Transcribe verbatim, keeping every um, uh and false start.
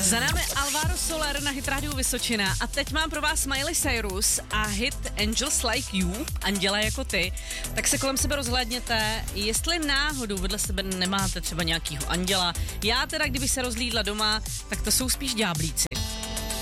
Za námi Alvaro Soler na Hit Rádiu Vysočina a teď mám pro vás Miley Cyrus a hit Angels Like You, Anděle jako ty. Tak se kolem sebe rozhlédněte, jestli náhodou vedle sebe nemáte třeba nějakýho anděla. Já teda, kdybych se rozhlídla doma, tak to jsou spíš ďáblíci.